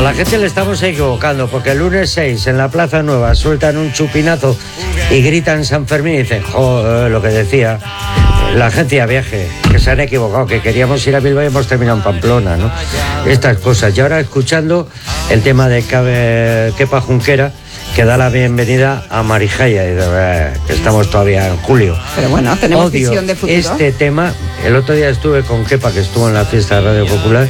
A la gente le estamos equivocando, porque el lunes 6 en la Plaza Nueva sueltan un chupinazo y gritan San Fermín y dicen, joder, lo que decía la agencia Viaje, que se han equivocado, que queríamos ir a Bilbao y hemos terminado en Pamplona, ¿no? Estas cosas. Y ahora escuchando el tema de Kepa Junquera, que da la bienvenida a Marijaya, que estamos todavía en julio. Pero bueno, tenemos visión de futuro. Este tema, el otro día estuve con Kepa, que estuvo en la fiesta de Radio Popular,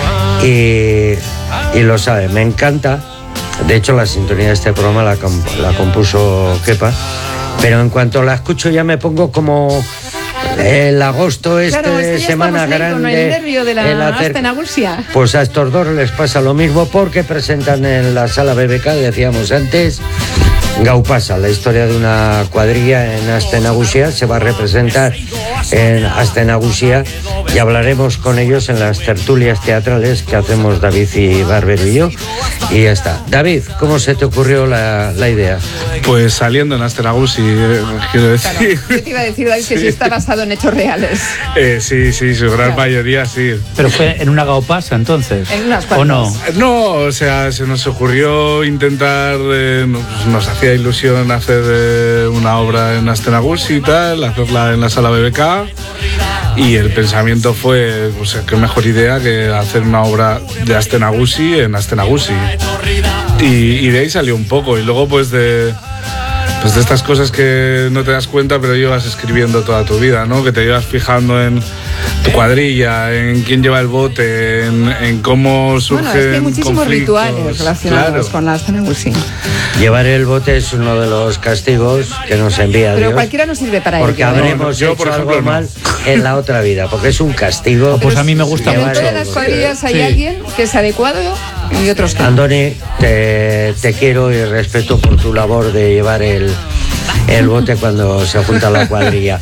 y lo sabe, me encanta. De hecho, la sintonía de este programa la compuso Kepa, pero en cuanto la escucho ya me pongo como el agosto, claro, es que ya semana grande, con el nervio de la Astenagusia. Pues a estos dos les pasa lo mismo, porque presentan en la sala BBK, decíamos antes, Gaupasa, la historia de una cuadrilla en Astenagusia. Se va a representar en Astenagusia y hablaremos con ellos en las tertulias teatrales que hacemos David y Barbero y yo. Y ya está. David, ¿cómo se te ocurrió la idea? Pues saliendo en Astenagusi, quiero decir. Claro, yo te iba a decir, David, que sí está basado en hechos reales. Sí, su gran mayoría sí. ¿Pero fue en una Gaupasa entonces? En unas cuantas. ¿O no? No, o sea, se nos ocurrió intentar, nos hacía ilusión hacer una obra en Astenagusi y tal, hacerla en la sala BBK, y el pensamiento fue, pues qué mejor idea que hacer una obra de Astenagusi en Astenagusi, y de ahí salió un poco. Y luego pues de estas cosas que no te das cuenta pero llevas escribiendo toda tu vida, ¿no? Que te llevas fijando en tu cuadrilla, en quién lleva el bote, en cómo surgen conflictos. Bueno, es que hay muchísimos rituales relacionados con la Astenagusi. Llevar el bote es uno de los castigos que nos envía Dios. Pero cualquiera no sirve para ello. Porque habremos hecho algo mal en la otra vida, porque es un castigo. Pues a mí me gusta mucho. En todas las cuadrillas hay alguien que es adecuado y otros que no. Andoni, te quiero y respeto por tu labor de llevar el bote cuando se junta la cuadrilla.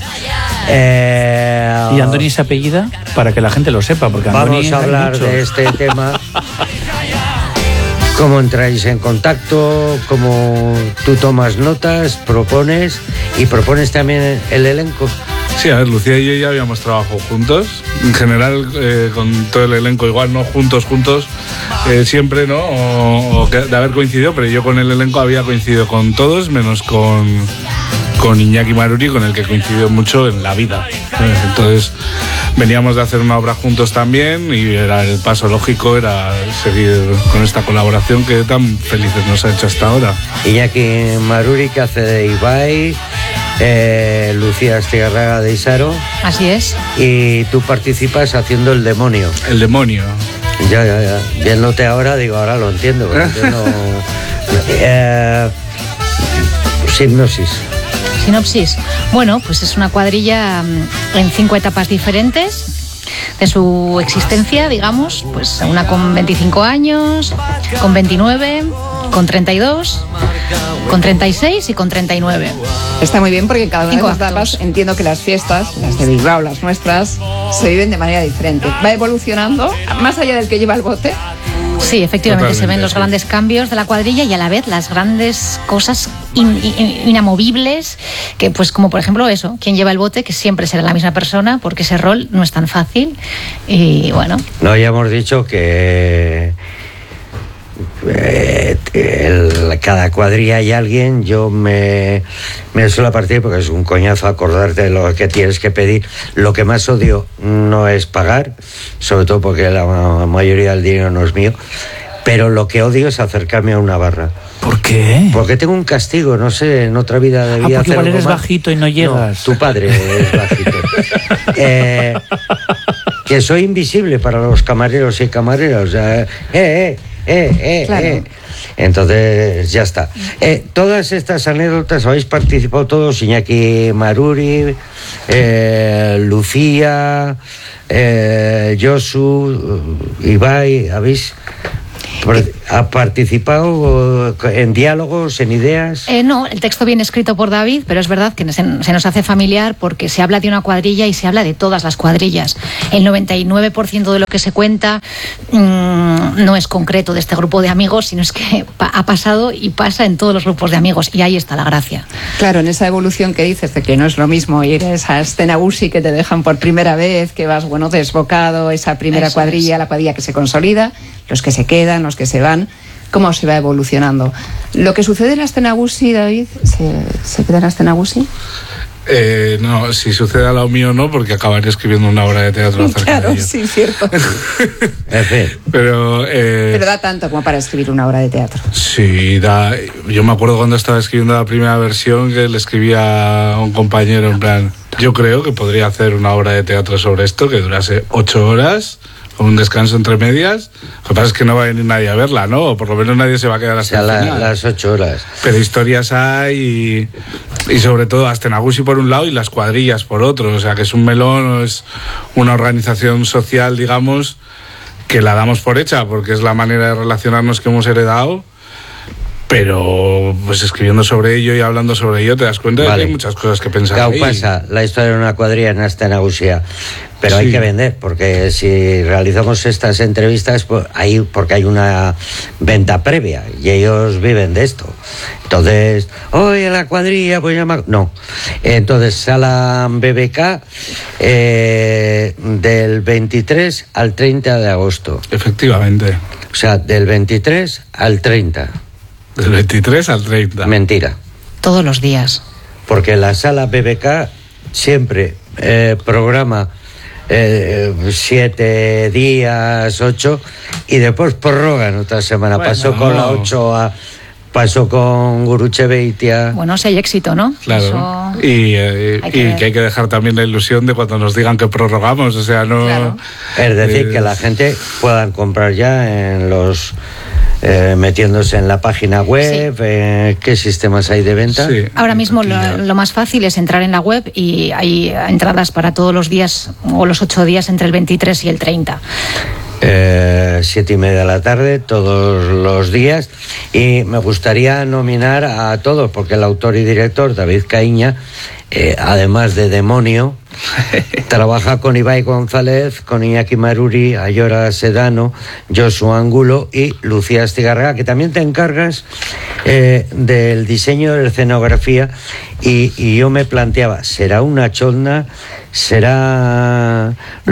¿Y Andoni se apellida? Para que la gente lo sepa, porque Andoni vamos a hablar de este tema. ¿Cómo entráis en contacto? ¿Cómo tú tomas notas, propones también el elenco? Sí, a ver, Lucía y yo ya habíamos trabajado juntos. En general, con todo el elenco, igual no juntos, siempre, ¿no? O de haber coincidido, pero yo con el elenco había coincidido con todos, menos con Iñaki Maruri, con el que coincidió mucho en la vida. Entonces, veníamos de hacer una obra juntos también, y el paso lógico era seguir con esta colaboración que tan felices nos ha hecho hasta ahora. Iñaki Maruri, que hace de Ibai, Lucía Astigarraga de Isaro. Así es. Y tú participas haciendo el demonio. El demonio. Ya. Viéndote ahora, digo, ahora lo entiendo. Sinopsis. Bueno, pues es una cuadrilla en 5 etapas diferentes de su existencia, digamos. Pues una con 25 años, con 29, con 32, con 36 y con 39. Está muy bien, porque en cada una de 5 las etapas entiendo que las fiestas, las de Bilbao, las nuestras, se viven de manera diferente. Va evolucionando, más allá del que lleva el bote. Sí, efectivamente. Totalmente, se ven los grandes cambios de la cuadrilla y a la vez las grandes cosas inamovibles, que pues como por ejemplo eso, quien lleva el bote, que siempre será la misma persona, porque ese rol no es tan fácil. Y bueno. No, ya hemos dicho que cada cuadrilla hay alguien. Yo me suelo partir, porque es un coñazo acordarte de lo que tienes que pedir. Lo que más odio no es pagar, sobre todo porque la mayoría del dinero no es mío, pero lo que odio es acercarme a una barra. ¿Por qué? Porque tengo un castigo, no sé, en otra vida debía porque hacer igual algo eres más. bajito y no llegas. No, tu padre es bajito. Que soy invisible para los camareros y camareras. Claro. Entonces ya está. Todas estas anécdotas habéis participado todos: Iñaki Maruri, Lucía, Josu, Ibai. ¿Ha participado en diálogos, en ideas? No, el texto viene escrito por David, pero es verdad que se nos hace familiar, porque se habla de una cuadrilla y se habla de todas las cuadrillas. El 99% de lo que se cuenta no es concreto de este grupo de amigos, sino es que ha pasado y pasa en todos los grupos de amigos, y ahí está la gracia. Claro, en esa evolución que dices, de que no es lo mismo ir a esa Astenagusi que te dejan por primera vez, que vas, desbocado, esa primera cuadrilla, la cuadrilla que se consolida, los que se quedan, los que se van, cómo se va evolucionando. Lo que sucede en Astenagusi, David, ¿se queda en Astenagusi? No, si sucede al lado mío no, porque acabaré escribiendo una obra de teatro acerca claro, de ello. sí, cierto. Pero da tanto como para escribir una obra de teatro. Sí, yo me acuerdo cuando estaba escribiendo la primera versión que le escribía a un compañero en plan, yo creo que podría hacer una obra de teatro sobre esto que durase 8 horas con un descanso entre medias. Lo que pasa es que no va a venir nadie a verla, ¿no? O por lo menos nadie se va a quedar hasta el final. Las 8 horas. Pero historias hay y sobre todo Astenagusi por un lado y las cuadrillas por otro. O sea, que es un melón, es una organización social, digamos, que la damos por hecha porque es la manera de relacionarnos que hemos heredado. Pero pues escribiendo sobre ello y hablando sobre ello te das cuenta de que hay muchas cosas que pensar. Claro, pasa la historia de una cuadrilla en Astenagusia, pero hay que vender, porque si realizamos estas entrevistas pues, porque hay una venta previa y ellos viven de esto. Entonces, oye, la cuadrilla, pues llama... No. Entonces, sala BBK del 23 al 30 de agosto. Efectivamente. O sea, del 23 al 30. Del 23 al 30. Mentira. Todos los días. Porque la sala BBK siempre programa 7 días, 8, y después prorrogan otra semana. Bueno, pasó con la 8A, pasó con Gurutxebeitia. Bueno, si hay éxito, ¿no? Claro. Eso... Y que hay que dejar también la ilusión de cuando nos digan que prorrogamos, o sea, no... Claro. Es decir, que la gente puedan comprar ya en los... metiéndose en la página web, sí. ¿Qué sistemas hay de venta? Sí. Ahora mismo lo más fácil es entrar en la web y hay entradas para todos los días o los 8 días entre el 23 y el 30. 7:30 de la tarde todos los días, y me gustaría nominar a todos porque el autor y director David Caíña, además de Demonio, trabaja con Ibai González, con Iñaki Maruri, Ayora Sedano, Joshua Angulo y Lucía Astigarraga, que también te encargas del diseño de la escenografía, y yo me planteaba, ¿será una cholna? ¿Será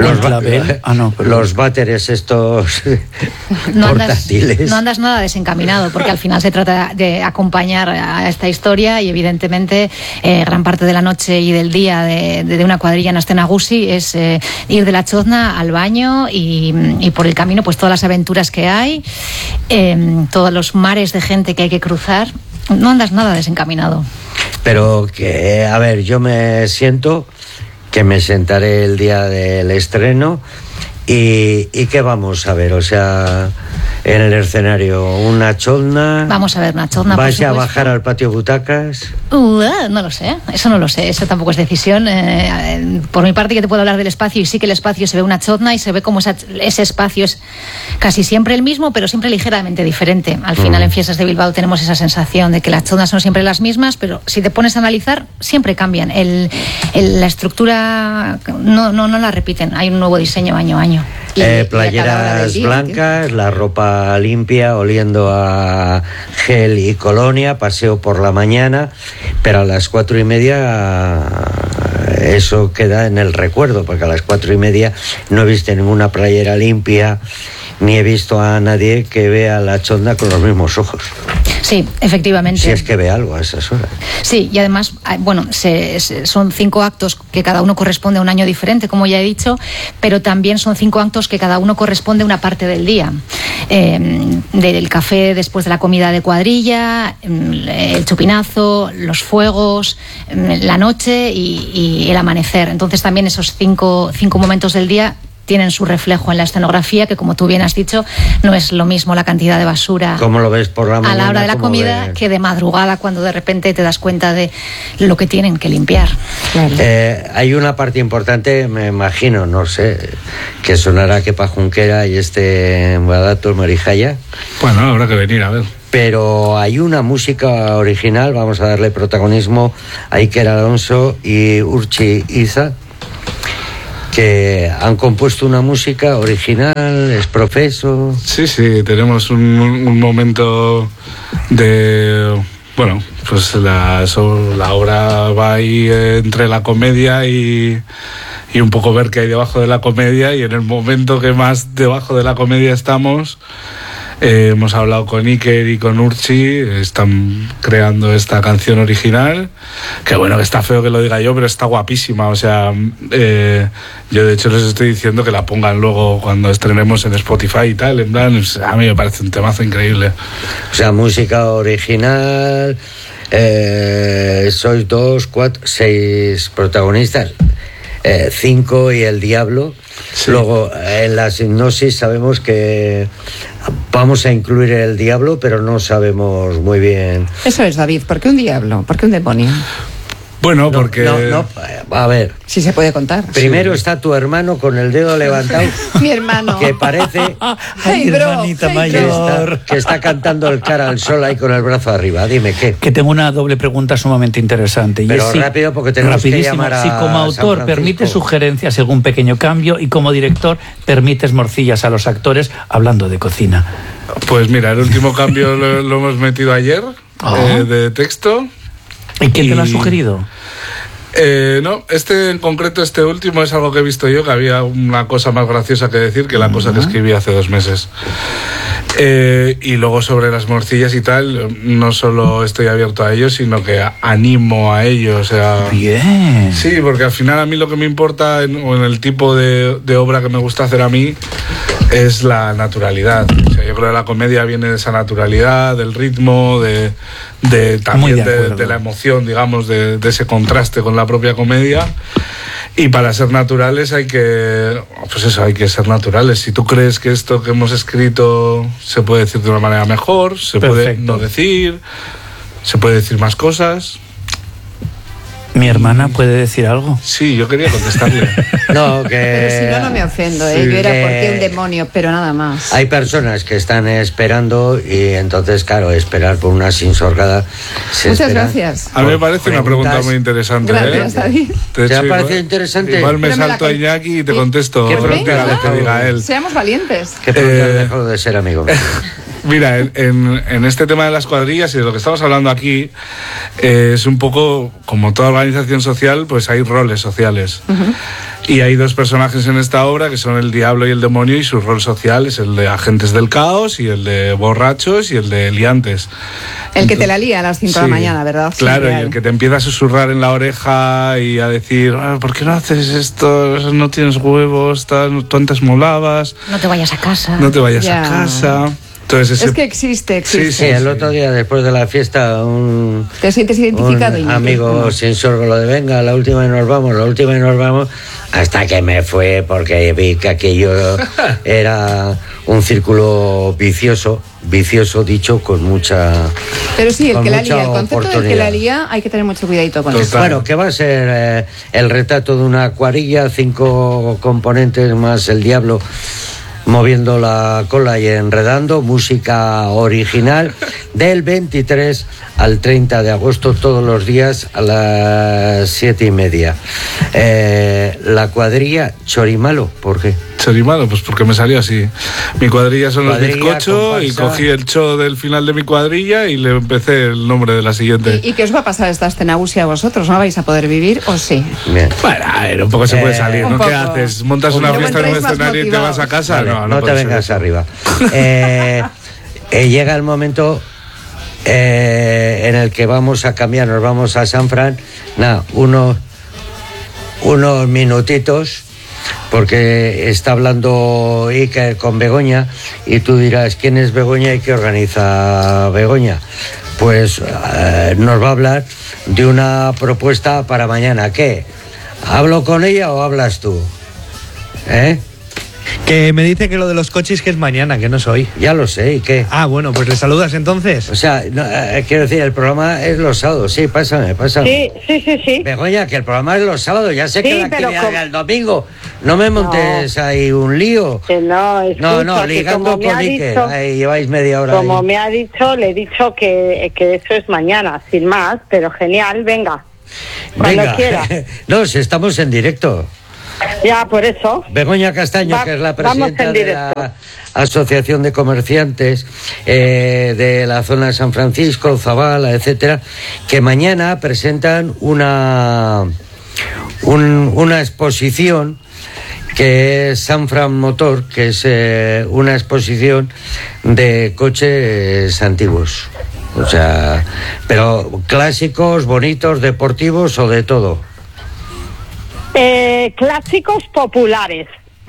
los váteres estos portátiles? No andas nada desencaminado, porque al final se trata de acompañar a esta historia, y evidentemente gran parte de la noche y del día de una cuadrilla en Astenagusi es ir de la chozna al baño y por el camino pues todas las aventuras que hay, todos los mares de gente que hay que cruzar. No andas nada desencaminado. Pero que, a ver, yo me siento... que me sentaré el día del estreno y ¿qué vamos a ver? O sea, en el escenario, una cholna. Vamos a ver una cholna. ¿Vais a bajar al patio butacas? No lo sé, eso no lo sé, eso tampoco es decisión. Por mi parte, que te puedo hablar del espacio, y sí que el espacio se ve una cholna y se ve como ese espacio es casi siempre el mismo, pero siempre ligeramente diferente. Al final, en Fiestas de Bilbao tenemos esa sensación de que las cholnas son siempre las mismas, pero si te pones a analizar, siempre cambian. La estructura no la repiten, hay un nuevo diseño año a año. Playeras blancas, la ropa limpia, oliendo a gel y colonia, paseo por la mañana, pero a las 4:30 eso queda en el recuerdo, porque a las 4:30 no he visto ninguna playera limpia, ni he visto a nadie que vea la chonda con los mismos ojos. Sí, efectivamente. Si es que ve algo a esas horas. Sí, y además, bueno, son 5 actos que cada uno corresponde a un año diferente, como ya he dicho, pero también son 5 actos que cada uno corresponde a una parte del día. Del café después de la comida de cuadrilla, el chupinazo, los fuegos, la noche y el amanecer. Entonces también esos 5 momentos del día tienen su reflejo en la escenografía, que como tú bien has dicho, no es lo mismo la cantidad de basura ¿cómo lo ves por la mañana, a la hora de la comida que de madrugada, cuando de repente te das cuenta de lo que tienen que limpiar. Claro. Hay una parte importante, me imagino, no sé, que sonará que Pajunquera y Badato, el Marijaya. Bueno, habrá que venir a ver. Pero hay una música original, vamos a darle protagonismo a Iker Alonso y Urtzi Iza, que han compuesto una música original, es profeso. Sí, tenemos un momento de... Bueno, pues la obra va ahí entre la comedia y y un poco ver qué hay debajo de la comedia, y en el momento que más debajo de la comedia estamos, hemos hablado con Iker y con Urchi, están creando esta canción original, que bueno, que está feo que lo diga yo, pero está guapísima, o sea, yo de hecho les estoy diciendo que la pongan luego cuando estrenemos en Spotify y tal, en plan, a mí me parece un temazo increíble. O sea, música original, sois 2, 4, 6 protagonistas, 5 y el Diablo. Sí. Luego, en la hipnosis sabemos que vamos a incluir el Diablo, pero no sabemos muy bien. Eso es, David. ¿Por qué un diablo? ¿Por qué un demonio? Bueno, porque... No, a ver. Si se puede contar. Primero está tu hermano con el dedo levantado. Mi hermano. Que parece... Hey, bro, hermanita mayor. Que está cantando el cara al sol ahí con el brazo arriba. Dime, ¿qué? Que tengo una doble pregunta sumamente interesante. Pero y rápido, porque tenemos que llamar a si como autor permites sugerencias, algún pequeño cambio, y como director permites morcillas a los actores hablando de cocina. Pues mira, el último cambio lo hemos metido ayer, de texto. ¿Y quién te lo ha sugerido? No, en concreto, este último es algo que he visto yo, que había una cosa más graciosa que decir que la cosa que escribí hace 2 meses. Y luego sobre las morcillas y tal, no solo estoy abierto a ello, sino que animo a ello. O sea, bien. Sí, porque al final a mí lo que me importa en el tipo de obra que me gusta hacer a mí es la naturalidad. O sea, yo creo que la comedia viene de esa naturalidad, del ritmo, también de la emoción, digamos, de ese contraste con la propia comedia. Y para ser naturales hay que ser naturales. Si tú crees que esto que hemos escrito se puede decir de una manera mejor, se puede no decir, se puede decir más cosas. ¿Mi hermana puede decir algo? Sí, yo quería contestarle. No, que... Pero si no me ofendo, ¿eh? Sí. Yo era porque un demonio, pero nada más. Hay personas que están esperando y entonces, claro, esperar por una sinsorgada. Muchas gracias. A mí me parece una pregunta muy interesante. Gracias, David. ¿Te ha parecido interesante? Igual me salto a Iñaki y te contesto. ¿Qué pregunta que diga él? Seamos valientes. ¿Qué pregunta dejado de ser amigo? Mira, en este tema de las cuadrillas y de lo que estamos hablando aquí, es un poco como toda organización social, pues hay roles sociales. Y hay 2 personajes en esta obra que son el diablo y el demonio, y su rol social es el de agentes del caos y el de borrachos y el de liantes. El que te la lía a las 5 de la mañana, ¿verdad? Claro, y el que te empieza a susurrar en la oreja y a decir, ¿por qué no haces esto? No tienes huevos, tú antes molabas. No te vayas a casa. No te vayas a casa. Entonces, es que existe. Sí, el otro día después de la fiesta ¿te sientes identificado? Un amigo sin sorgo lo de venga, la última y nos vamos, hasta que me fue porque vi que aquello era un círculo vicioso dicho con mucha... Pero sí, el que la lía, el concepto del que la lía hay que tener mucho cuidadito con eso. Bueno, que va a ser el retrato de una cuadrilla, 5 componentes más el diablo moviendo la cola y enredando, música original del 23 al 30 de agosto, todos los días a las 7:30. La cuadrilla Chorimalo, ¿por qué? Chorimalo, pues porque me salió así. Mi cuadrilla son los bizcocho, y cogí el cho del final de mi cuadrilla y le empecé el nombre de la siguiente. ¿Y qué os va a pasar esta escenagusia a vosotros? ¿No vais a poder vivir o sí? Bien. Bueno, a ver, un poco se puede salir, ¿no? ¿Qué haces? ¿Montas una fiesta en un escenario y te vas a casa? Vale, no te vengas arriba. Llega el momento en el que vamos a cambiar, nos vamos a San Fran, unos minutitos, porque está hablando Iker con Begoña y tú dirás, ¿quién es Begoña y qué organiza Begoña? Pues nos va a hablar de una propuesta para mañana. ¿Qué? ¿Hablo con ella o hablas tú? Que me dice que lo de los coches que es mañana, que no es hoy. Ya lo sé, ¿y qué? Ah, bueno, pues le saludas entonces. O sea, quiero decir, el programa es los sábados. Sí, pásame. Sí. Begoña, que el programa es los sábados. Ya sé sí, que la actividad es el domingo. No me montes ahí un lío. Que no, ligando con Iker. Ahí lleváis media hora. Como ahí. me ha dicho, le he dicho que eso es mañana, sin más, pero genial, venga. Cuando quiera. No, si estamos en directo. Ya, por eso. Begoña Castaño, que es la presidenta de la Asociación de Comerciantes de la zona de San Francisco, Zavala, etcétera, que mañana presentan una exposición que es Sanfran Motor, que es una exposición de coches antiguos. O sea, pero clásicos, bonitos, deportivos o de todo. Clásicos populares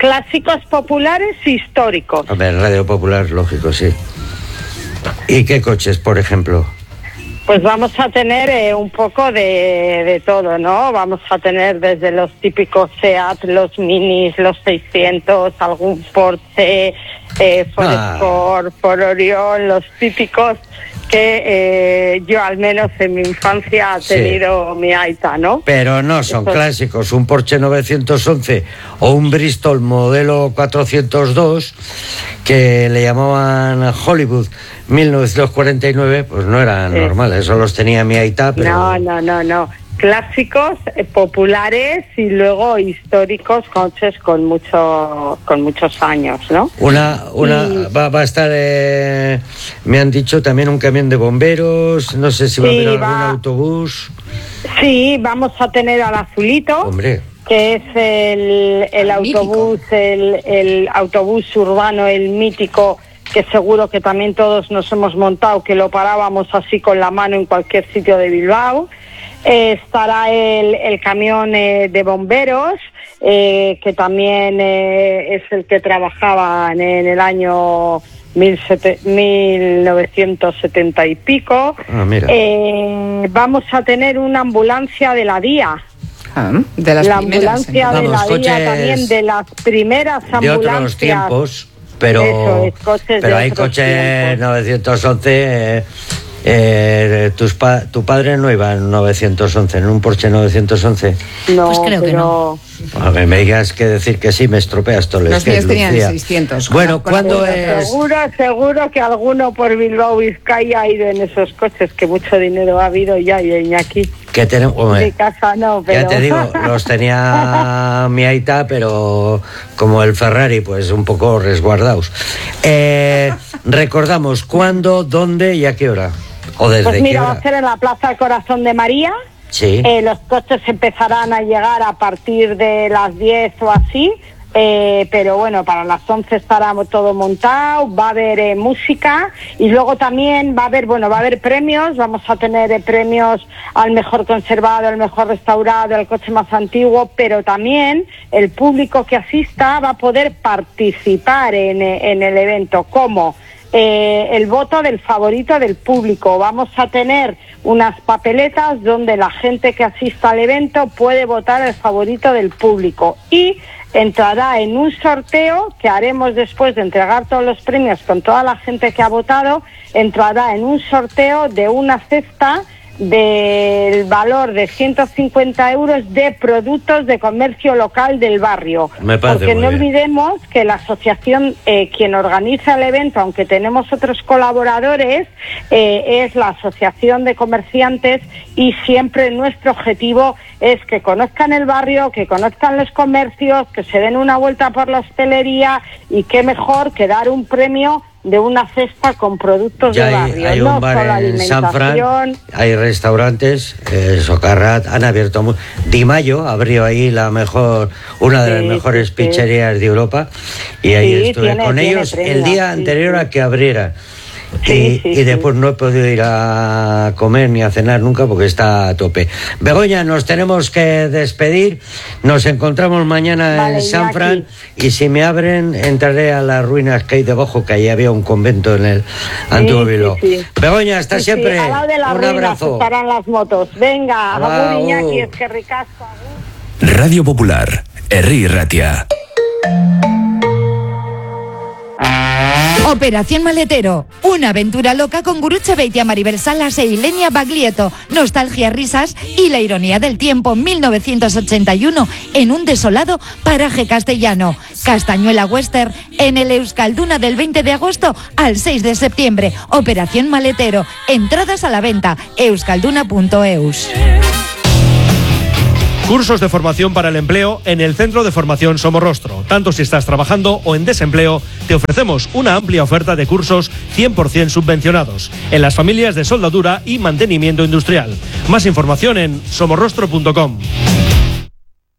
históricos. A ver, Radio Popular, lógico, sí. ¿Y qué coches, por ejemplo? Pues vamos a tener un poco de todo, ¿no? Vamos a tener desde los típicos Seat, los Minis, los 600, algún Porsche, Ford Escort, Ford Orion, los típicos que yo al menos en mi infancia he tenido mi aita, ¿no? Pero no son clásicos, un Porsche 911 o un Bristol modelo 402 que le llamaban Hollywood 1949, pues no eran normales, eso los tenía mi aita, pero... No. Clásicos, populares y luego históricos, coches con muchos años, ¿no? Va a estar, me han dicho también un camión de bomberos, no sé si va a haber algún autobús. Sí, vamos a tener al Azulito. Hombre. Que es el autobús, el autobús urbano, el mítico, que seguro que también todos nos hemos montado, que lo parábamos así con la mano en cualquier sitio de Bilbao. Estará el camión de bomberos, que también es el que trabajaba en el año 1970 y pico. Mira. Vamos a tener una ambulancia de la DIA. De las la primeras, ambulancia de la DIA también, de las primeras ambulancias. De otros tiempos, pero hay coches 911... tu padre no iba en 911, en un Porsche 911. No, pues creo que no. A ver, me digas que decir que sí, me estropeas todo. Los míos tenían 600. Bueno, ¿cuándo es? Seguro que alguno por Bilbao, Vizcaya ha ido en esos coches, que mucho dinero ha habido ya, y Iñaki. Que tenemos, de casa no, pero... Ya te digo, los tenía mi aita, pero como el Ferrari, pues un poco resguardados. Recordamos cuándo, dónde y a qué hora. ¿O desde pues mira, qué hora? va a ser en la Plaza del Corazón de María. Sí. Los coches empezarán a llegar a partir de las 10 o así, pero bueno, para las 11 estará todo montado, va a haber música y luego también va a haber premios. Vamos a tener premios al mejor conservado, al mejor restaurado, al coche más antiguo, pero también el público que asista va a poder participar en el evento. ¿Cómo? El voto del favorito del público. Vamos a tener unas papeletas donde la gente que asista al evento puede votar el favorito del público y entrará en un sorteo que haremos después de entregar todos los premios con toda la gente que ha votado. Entrará en un sorteo de una cesta del valor de 150 euros de productos de comercio local del barrio. Porque no olvidemos que la asociación, quien organiza el evento, aunque tenemos otros colaboradores, es la Asociación de Comerciantes, y siempre nuestro objetivo es que conozcan el barrio, que conozcan los comercios, que se den una vuelta por la hostelera, y qué mejor que dar un premio de una cesta con productos de barrio. Hay un bar en Sanfran, hay restaurantes, Socarrat, han abierto Di Mayo abrió ahí una de las mejores pizzerías de Europa, y ahí estuve con ellos el día anterior a que abrieran. Y después no he podido ir a comer ni a cenar nunca porque está a tope. Begoña, nos tenemos que despedir. Nos encontramos mañana en Sanfran, y si me abren entraré a las ruinas que hay debajo, que ahí había un convento en el antiguo Bilbao. Begoña, hasta siempre. Al lado de las un ruinas abrazo. Estarán las motos. Venga, agur Iñaki, es que ricasco. Radio Popular, Herri Ratia. Operación Maletero, una aventura loca con Gurutze Beitia, Maribel Salas e Ilenia Baglietto, nostalgia, risas y la ironía del tiempo. 1981, en un desolado paraje castellano. Castañuela Western, en el Euskalduna, del 20 de agosto al 6 de septiembre. Operación Maletero, entradas a la venta, euskalduna.eus. Cursos de formación para el empleo en el Centro de Formación Somorrostro. Tanto si estás trabajando o en desempleo, te ofrecemos una amplia oferta de cursos 100% subvencionados en las familias de soldadura y mantenimiento industrial. Más información en somorrostro.com.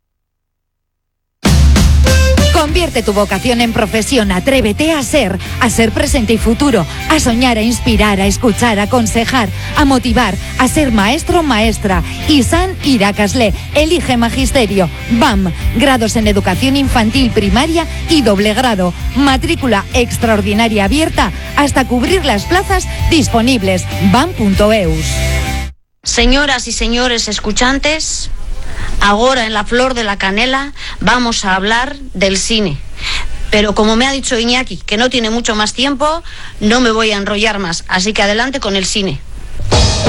Convierte tu vocación en profesión, atrévete a ser presente y futuro, a soñar, a inspirar, a escuchar, a aconsejar, a motivar, a ser maestro o maestra. ISAN Irakasle, elige magisterio. BAM, grados en educación infantil, primaria y doble grado. Matrícula extraordinaria abierta hasta cubrir las plazas disponibles. BAM.eus. Señoras y señores escuchantes, ahora en La Flor de la Canela vamos a hablar del cine. Pero como me ha dicho Iñaki, que no tiene mucho más tiempo, no me voy a enrollar más. Así que adelante con el cine.